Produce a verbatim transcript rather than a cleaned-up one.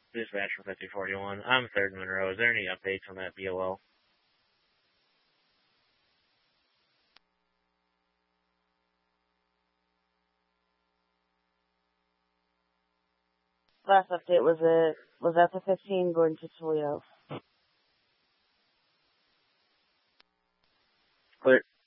Dispatch from fifty forty-one. I'm third Monroe. Is there any updates on that B O L? Last update was it was at the fifteen going to Toledo. Clear.